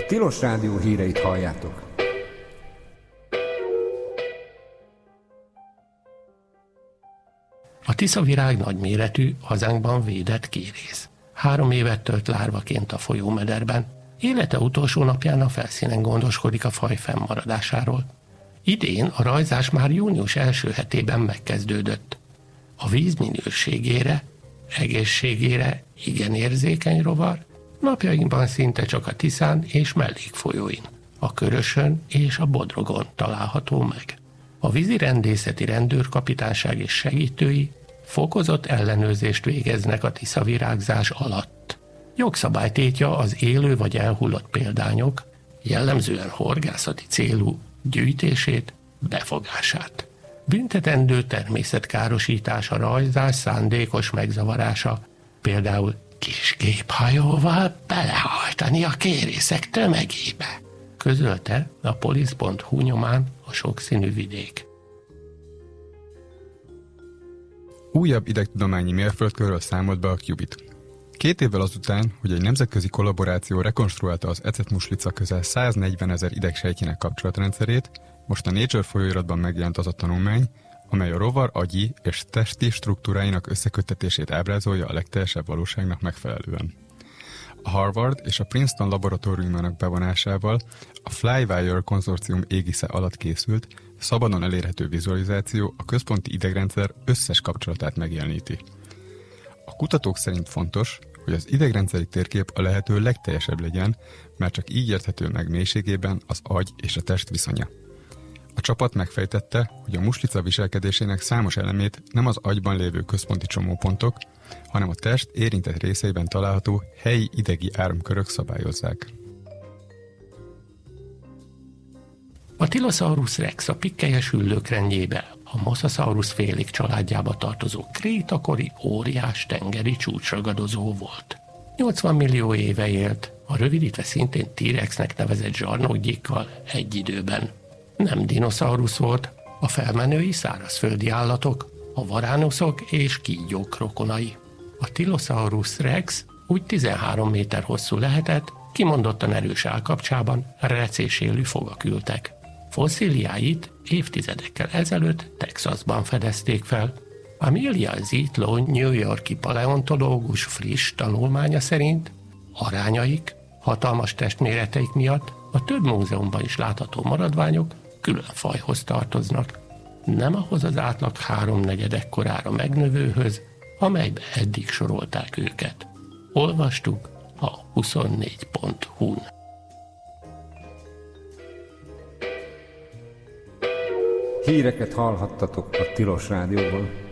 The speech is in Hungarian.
A Tilos Rádió híreit halljátok. A tiszavirág nagyméretű, hazánkban védett kérész. 3 évet tölt lárvaként a folyómederben. Élete utolsó napján a felszínen gondoskodik a faj fennmaradásáról. Idén a rajzás már június első hetében megkezdődött. A víz minőségére, egészségére igen érzékeny rovar, napjainkban szinte csak a Tiszán és mellékfolyóin, a Körösön és a Bodrogon található meg. A vízirendészeti rendőrkapitányság és segítői fokozott ellenőrzést végeznek a tiszavirágzás alatt. Jogszabály tiltja az élő vagy elhullott példányok, jellemzően horgászati célú gyűjtését, befogását. Büntetendő természetkárosítás a rajzás szándékos megzavarása, például kis géphajóval belehajtani a kérészek tömegébe, közölte a polisz.hu nyomán a sokszínű vidék. Újabb idegtudományi mérföldkörről számolt be a Qubit. 2 évvel azután, hogy egy nemzetközi kollaboráció rekonstruálta az ecetmuslica közel 140 000 idegsejtjének kapcsolatrendszerét, most a Nature folyóiratban megjelent az a tanulmány, amely a rovar agyi és testi struktúráinak összeköttetését ábrázolja a legteljesebb valóságnak megfelelően. A Harvard és a Princeton laboratóriumának bevonásával a Flywire konzorcium égisze alatt készült, szabadon elérhető vizualizáció a központi idegrendszer összes kapcsolatát megjeleníti. A kutatók szerint fontos, hogy az idegrendszeri térkép a lehető legteljesebb legyen, mert csak így érthető meg mélységében az agy és a test viszonya. A csapat megfejtette, hogy a muslica viselkedésének számos elemét nem az agyban lévő központi csomópontok, hanem a test érintett részeiben található helyi idegi áramkörök szabályozzák. A Tylosaurus rex a pikkelyes hüllők rendjébe, a Mosasaurus félék családjába tartozó krétakori óriás tengeri csúcsragadozó volt. 80 millió éve élt, a rövidítve szintén T-rexnek nevezett zsarnokgyékkal egy időben. Nem dinoszaurusz volt, a felmenői szárazföldi állatok, a varánuszok és kígyók rokonai. A Tylosaurus rex úgy 13 méter hosszú lehetett, kimondottan erős állkapcsában recésélű fogak ültek. Fosszíliáit évtizedekkel ezelőtt Texasban fedezték fel. Amelia Zitlow New York-i paleontológus friss tanulmánya szerint arányaik, hatalmas testméreteik miatt a több múzeumban is látható maradványok külön fajhoz tartoznak. Nem ahhoz az átlag 3/4 ekkorára megnövőhöz, amelybe eddig sorolták őket. Olvastuk a 24.hu-n. Híreket hallhattatok a Tilos Rádióban.